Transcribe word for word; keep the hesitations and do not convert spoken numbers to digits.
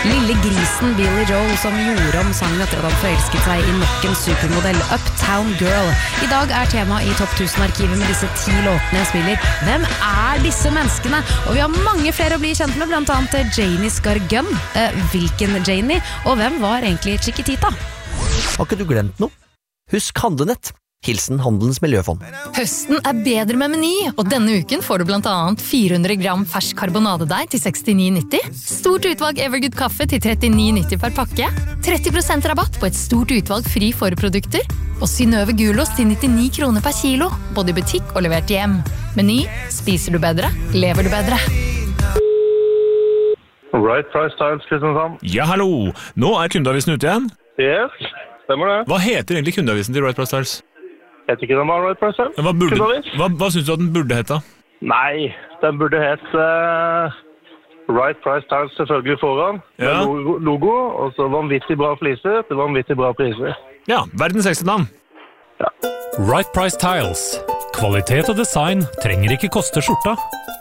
Lille grisen Billy Joel som gjorde om sangen etter at han forelsket seg i nok en supermodell, Uptown Girl. I dag er tema i Topp tusen-arkivet med disse ti låtene jeg spiller. Hvem er disse menneskene? Og vi har mange flere å bli kjent med, blant annet Janie Skargun. Eh, hvilken Janie? Og hvem var egentlig Chiquitita? Har ikke du glemt noe? Husk Handlenett. Hilsen Handelens Miljøfond. Høsten er bedre med Meny, og denne uken får du blant annet fire hundre gram fersk karbonadedeig til sekstini nitti, stort utvalg Evergood kaffe til trettini nitti per pakke, tretti prosent rabatt på et stort utvalg fri forprodukter, og Synnøve Gulost til nittini kroner per kilo, både i butikk og levert hjem. Meny, spiser du bedre, lever du bedre. Right Price Tiles, Kristiansand. Ja, hallo! Nå er kundeavisen ute igjen. Yes, stemmer det. Hva heter egentlig kundeavisen til Right Price Tiles? Heter ikke den bare Right Price Tiles? Hva, burde, hva, hva synes du at den burde hete? Nei, den burde hete uh, Right Price Tiles selvfølgelig foran. Ja. Logo, logo, og så vanvittig bra fliser til vanvittig bra priser. Ja, verdens sexy navn. Ja. Right Price Tiles. Kvalitet og design trenger ikke koste skjorta.